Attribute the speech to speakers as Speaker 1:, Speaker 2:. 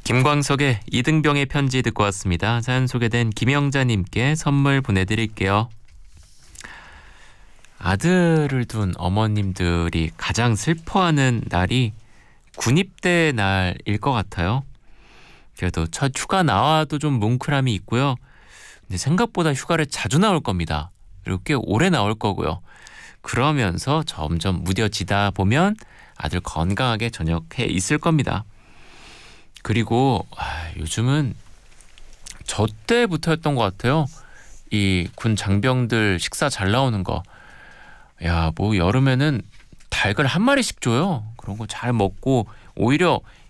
Speaker 1: 김광석의 이등병의 편지 듣고 왔습니다. 사연 소개된 김영자님께 선물 보내드릴게요. 아들을 둔 어머님들이 가장 슬퍼하는 날이 군입대 날일 것 같아요. 그래도 첫 휴가 나와도 좀 뭉클함이 있고요. 근데 생각보다 휴가를 자주 나올 겁니다. 그리고 꽤 오래 나올 거고요. 그러면서 점점 무뎌지다 보면 아들 건강하게 전역해 있을 겁니다. 그리고 요즘은 저 때부터였던 것 같아요. 이 군 장병들 식사 잘 나오는 거. 야, 뭐 여름에는 닭을 한 마리씩 줘요. 그런 거 잘 먹고 오히려